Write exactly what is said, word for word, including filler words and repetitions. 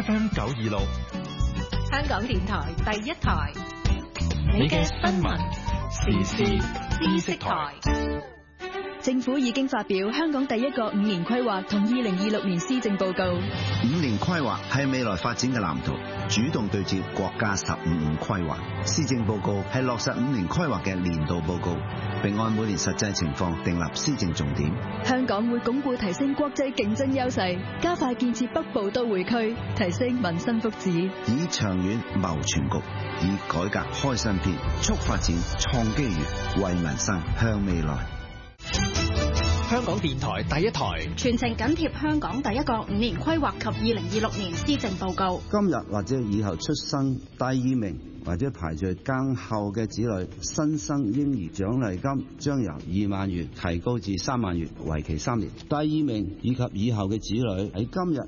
F M 九二六， 香港電台第一台， 你嘅新聞時事知識台。 政府已經發表香港第一個五年規劃同二零二六年施政報告。 五年規劃係未來發展嘅藍圖，主動對接國家十五五規劃。施政報告係落實五年規劃嘅年度報告，並按每年實際情況訂立施政重點。 香港會鞏固提升國際競爭優勢，加快建設北部都會區，提升民生福祉， 以長遠謀全局，以改革開新篇，促發展創機遇，為民生向未來。 香港電台第一台， 全程緊貼香港第一個五年規劃及二零二六年施政報告。 今日或者以後出生第二名或者排在更後嘅子女，新生嬰兒獎勵金將由二萬元提高至三萬元，為期三年。第二名以及以後嘅子女喺今日